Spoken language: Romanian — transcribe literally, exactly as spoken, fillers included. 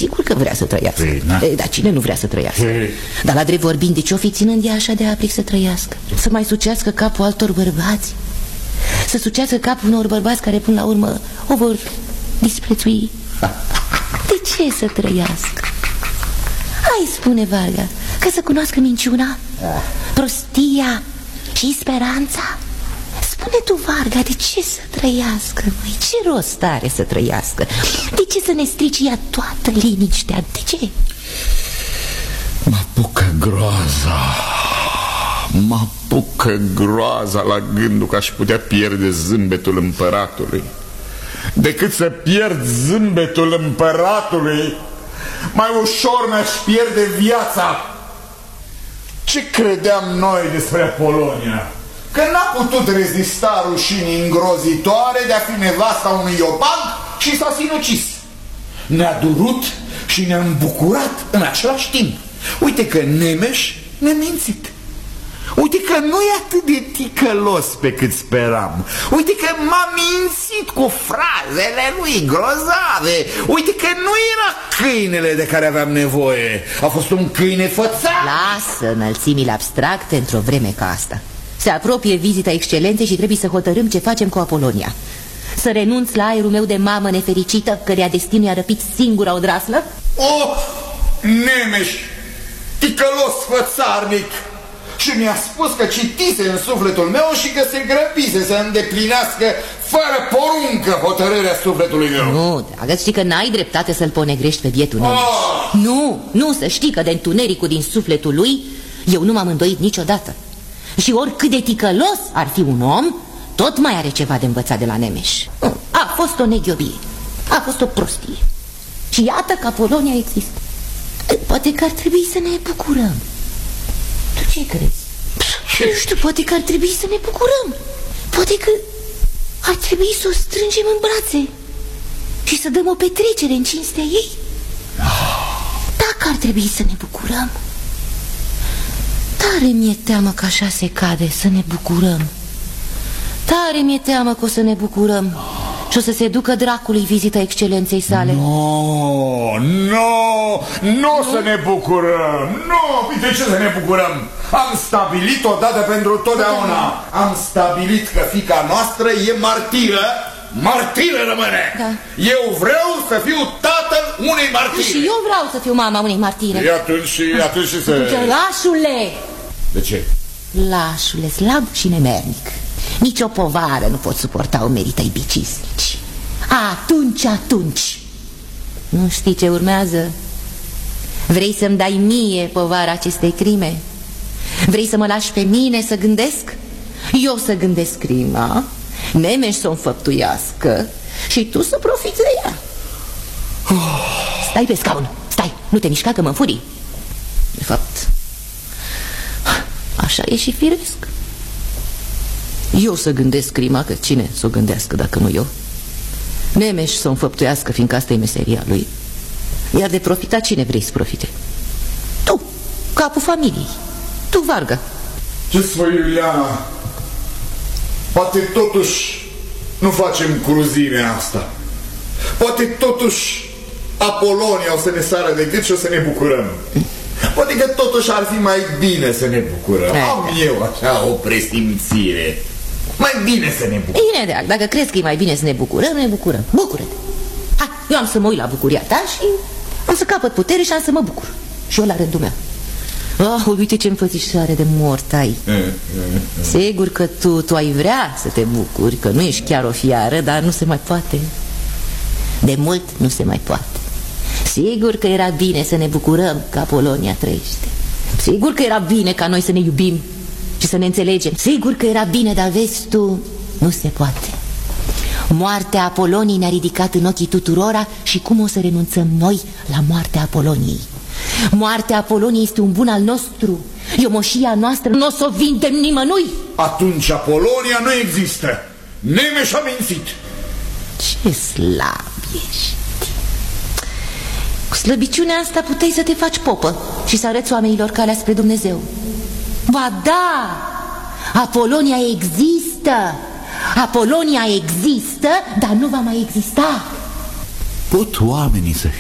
Sigur că vrea să trăiască. Ei, na. E, dar cine nu vrea să trăiască? Ei. Dar la drept vorbind, de ce o fi ținând ea așa de aplic să trăiască? Să mai sucească capul altor bărbați? Să sucească capul unor bărbați care până la urmă o vor disprețui? De ce să trăiască? Hai, spune, Varga, că să cunoască minciuna, prostia și speranța. Spune tu, Varga, de ce să trăiască, măi? Ce rost are să trăiască? De ce să ne strici ea toată liniștea? De ce? Mă apucă groaza. Mă apucă groaza la gândul că aș putea pierde zâmbetul împăratului. Decât să pierd zâmbetul împăratului, mai ușor mi-aș pierde viața. Ce credeam noi despre Apolonia? Că n-a putut rezista rușinii îngrozitoare de a fi nevasta unui iobag și s-a sinucis. Ne-a durut și ne-a îmbucurat în același timp. Uite că Nemeș ne-a mințit. Uite că nu e atât de ticălos pe cât speram. Uite că m-a mințit cu frazele lui grozave. Uite că nu era câinele de care aveam nevoie. A fost un câine fățar. Lasă înălțimile abstracte într-o vreme ca asta. Se apropie vizita excelenței și trebuie să hotărâm ce facem cu Apolonia. Să renunț la aerul meu de mamă nefericită, căreia destinul i-a răpit singura odraslă? Oh, Nemeș, ticălos fățarnic! Și mi-a spus că citise în sufletul meu și că se grăbise să îndeplinească fără poruncă hotărârea sufletului meu. Nu, dragă, știi că n-ai dreptate să-l ponegrești pe bietul Nemeș. Oh! Nu, nu, să știi că de întunericul din sufletul lui eu nu m-am îndoit niciodată. Și oricât de ticălos ar fi un om, tot mai are ceva de învățat de la Nemeș. A fost o neghiobie, a fost o prostie. Și iată că Apolonia există. Poate că ar trebui să ne bucurăm. Tu ce crezi? Ce? Nu știu, poate că ar trebui să ne bucurăm. Poate că ar trebui să o strângem în brațe și să dăm o petrecere în cinstea ei. Dacă ar trebui să ne bucurăm. Tare mi-e teamă că așa se cade, să ne bucurăm. Tare mi-e teamă că o să ne bucurăm și o să se ducă dracului vizita excelenței sale. Nu, nu, nu o să ne bucurăm. Nu, de ce să ne bucurăm? Am stabilit odată pentru totdeauna. Am stabilit că fiica noastră e martiră. Martiră rămâne. Da. Eu vreau să fiu tatăl unei martire. Și eu vreau să fiu mama unei martire. E atunci și atunci și să... Lașule! De ce? Lașule, slab și nemernic. Nici o povară nu pot suporta umerii tăi bicisnici. Atunci, atunci nu știi ce urmează? Vrei să-mi dai mie povara acestei crime? Vrei să mă lași pe mine să gândesc? Eu să gândesc crima, Nemeș să o înfăptuiască și tu să profiți de ea. Stai pe scaun, stai, nu te mișca că mă înfurii. De fapt, așa e și firesc. Eu să gândesc crima, că cine să o gândească dacă nu eu? Nemeș să o înfăptuiască, fiindcă asta e meseria lui. Iar de profita cine vrei să profite? Tu, capul familiei. Tu, Varga. Ce spui, Iuliana? Poate totuși nu facem cruzimea asta. Poate totuși Apolonia o să ne sară de gât și o să ne bucurăm. Poate că totuși ar fi mai bine să ne bucurăm. Am eu așa o presimțire. Mai bine să ne bucurăm. Bine, drag, dacă crezi că e mai bine să ne bucurăm, ne bucurăm. Bucură-te. Hai, eu am să mă uit la bucuria ta și am să capăt putere și am să mă bucur. Și eu la rândul meu. Oh, uite ce înfățișare de mort ai. Sigur că tu, tu ai vrea să te bucuri, că nu ești chiar o fiară, dar nu se mai poate. De mult nu se mai poate. Sigur că era bine să ne bucurăm că Apolonia trăiește. Sigur că era bine ca noi să ne iubim și să ne înțelegem. Sigur că era bine, dar vezi tu, nu se poate. Moartea Apoloniei ne-a ridicat în ochii tuturora și cum o să renunțăm noi la moartea Apoloniei? Moartea Apoloniei este un bun al nostru. E o moșia noastră, nu o să o vindem nimănui. Atunci Apolonia nu există. Nemeș a mințit. Ce slab ești. Cu slăbiciunea asta puteai să te faci popă și să arăți oamenilor calea spre Dumnezeu. Ba da, Apolonia există. Apolonia există, dar nu va mai exista. Pot oamenii să